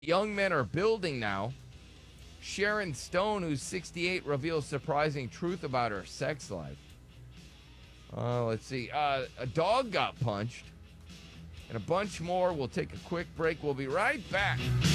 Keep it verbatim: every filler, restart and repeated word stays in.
Young men are building now. Sharon Stone, who's sixty-eight, reveals surprising truth about her sex life. Uh, let's see. Uh, a dog got punched. And a bunch more. We'll take a quick break. We'll be right back.